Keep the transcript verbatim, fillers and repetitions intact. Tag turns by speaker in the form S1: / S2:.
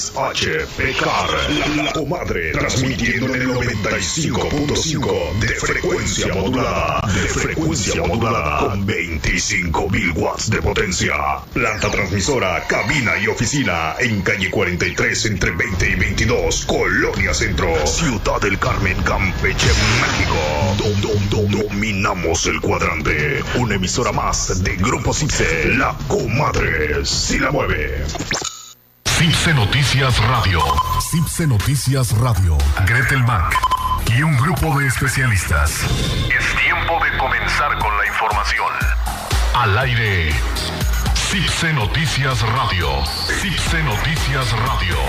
S1: X H P K R, La, la Comadre, transmitiendo en el noventa y cinco punto cinco de frecuencia modulada, de frecuencia modulada, con veinticinco mil watts de potencia. Planta transmisora, cabina y oficina en calle cuarenta y tres entre veinte y veintidós, Colonia Centro, Ciudad del Carmen, Campeche, México. Dom, dom, dom, dominamos el cuadrante. Una emisora más de Grupo Cipse, La Comadre, si la mueve.
S2: Cipse Noticias Radio. Cipse Noticias Radio. Gretel Mack y un grupo de especialistas. Es tiempo de comenzar con la información. Al aire. Cipse Noticias Radio. Cipse Noticias Radio.